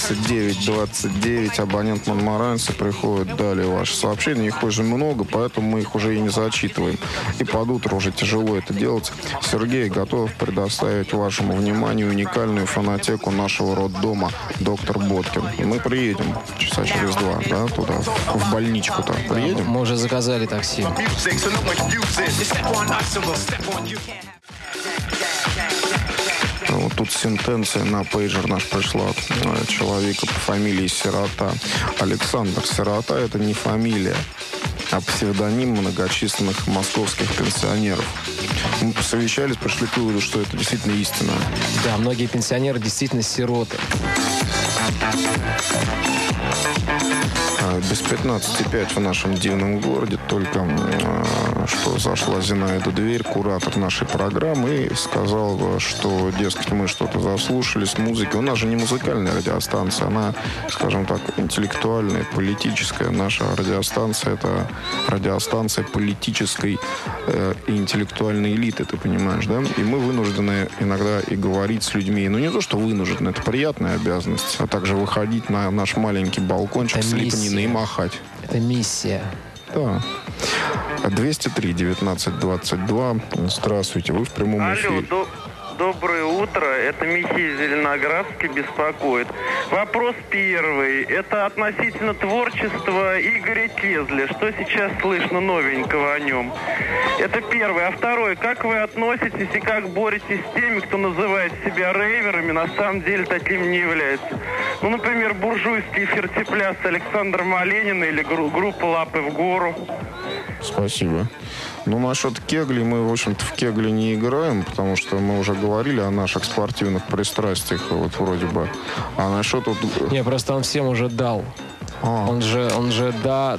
2929, абонент Монмаранси, приходит далее ваше сообщение. Их очень много, поэтому мы их уже и не зачитываем. И под утро уже тяжело это делать. Сергей готов предоставить вашему вниманию уникальную фонотеку нашего роддома «Доктор Боткин». Мы приедем часа через 2, да, туда, в больничку-то. Приедем? Мы уже заказали такси. Вот тут сентенция на пейджер наш пришла от человека по фамилии Сирота. Александр Сирота — это не фамилия, а псевдоним многочисленных московских пенсионеров. Мы посовещались, пришли к выводу, что это действительно истина. Да, многие пенсионеры действительно сироты. Без 15:05 в нашем дивном городе. Только что зашла Зинаида Дверь, куратор нашей программы, и сказал, что, дескать, мы что-то заслушались музыки. У нас же не музыкальная радиостанция, она, скажем так, интеллектуальная, политическая. Наша радиостанция — это радиостанция политической и интеллектуальной элиты, ты понимаешь, да? И мы вынуждены иногда и говорить с людьми. Ну, не то, что вынуждены, это приятная обязанность, а также выходить на наш маленький балкончик с лепниной и махать. Это миссия. Да. 203-19-22. Здравствуйте, вы в прямом эфире. Алло, доброе утро. Это Михей Зеленоградский беспокоит. Вопрос первый. Это относительно творчества Игоря Кезля. Что сейчас слышно новенького о нем? Это первое. А второе. Как вы относитесь и как боретесь с теми, кто называет себя рейверами, на самом деле таким не является? Ну, например, буржуйский фертипляс Александра Маленина или группа «Лапы в гору». Спасибо. Ну, насчет кегли, мы, в общем-то, в кегли не играем, потому что мы уже говорили о наших спортивных пристрастиях, вот вроде бы. А насчет вот... Не, просто он всем уже дал. Он же дал.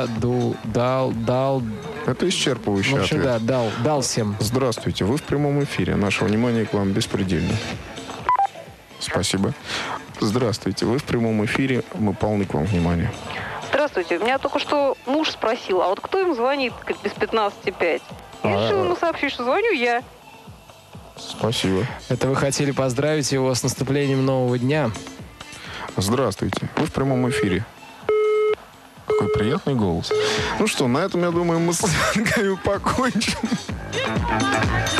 Это исчерпывающий в общем, ответ. Да, дал всем. Здравствуйте, вы в прямом эфире. Наше внимание к вам беспредельно. Спасибо. Здравствуйте, вы в прямом эфире. Мы полны к вам внимания. Здравствуйте. Меня только что муж спросил, а вот кто им звонит без 15:05? Я решила ему сообщить, что звоню я. Спасибо. Это вы хотели поздравить его с наступлением нового дня? Здравствуйте, вы в прямом эфире. Какой приятный голос. Ну что, на этом, я думаю, мы с вами покончим.